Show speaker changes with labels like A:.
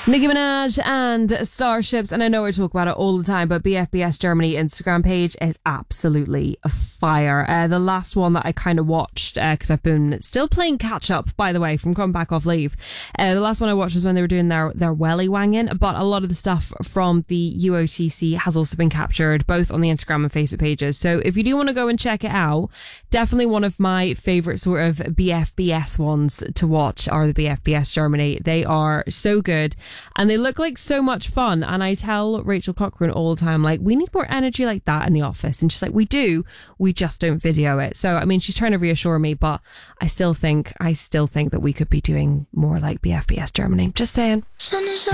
A: Nicki Minaj and Starships, and I know I talk about it all the time, but BFBS Germany Instagram page is absolutely fire. The last one that I kind of watched, because I've been still playing catch up, by the way, from coming back off leave. The last one I watched was when they were doing their welly wanging, but a lot of the stuff from the UOTC has also been captured both on the Instagram and Facebook pages. So if you do want to go and check it out, definitely one of my favourite sort of BFBS ones to watch are the BFBS Germany. They are so good. And they look like so much fun. And I tell Rachel Cochran all the time, like, we need more energy like that in the office. And she's like, we do, we just don't video it. So, I mean, she's trying to reassure me, but I still think that we could be doing more like BFBS Germany. Just saying.